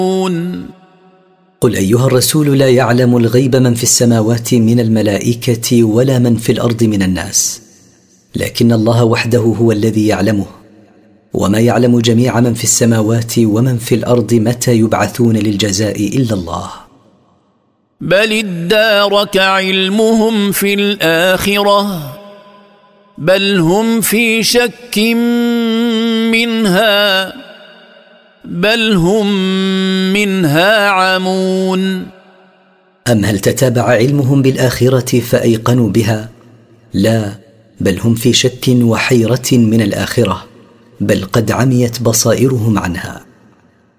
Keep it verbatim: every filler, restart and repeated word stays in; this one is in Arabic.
قل أيها الرسول لا يعلم الغيب من في السماوات من الملائكة ولا من في الأرض من الناس، لكن الله وحده هو الذي يعلمه، وما يعلم جميع من في السماوات ومن في الأرض متى يبعثون للجزاء إلا الله. بل ادارك علمهم في الآخرة بل هم في شك منها بل هم منها عمون. أم هل تتابع علمهم بالآخرة فأيقنوا بها؟ لا، بل هم في شك وحيرة من الآخرة، بل قد عميت بصائرهم عنها.